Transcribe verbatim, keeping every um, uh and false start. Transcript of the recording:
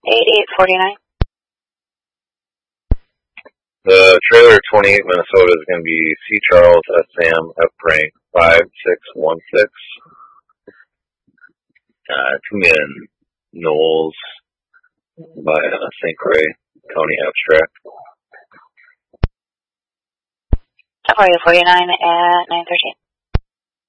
eighty-eight forty-nine. The trailer twenty-eight Minnesota is going to be C. Charles S. Sam F. Frank five six one six. Uh, two men Knowles by uh, Saint Croix County Abstract. forty-nine at nine thirteen.